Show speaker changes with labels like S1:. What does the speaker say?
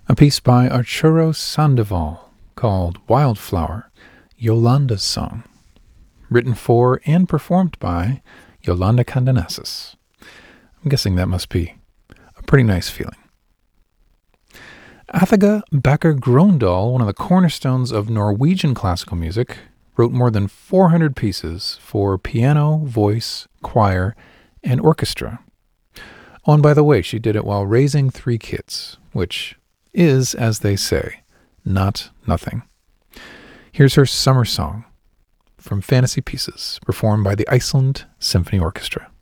S1: A piece by Arturo Sandoval called Wildflower, Yolanda's Song, written for and performed by Yolanda Kandanesis. I'm guessing that must be a pretty nice feeling. Athaga Bakker Grøndahl, one of the cornerstones of Norwegian classical music, wrote more than 400 pieces for piano, voice, choir, and orchestra. Oh, and by the way, she did it while raising 3 kids, which is, as they say, not nothing. Here's her summer song from Fantasy Pieces, performed by the Iceland Symphony Orchestra.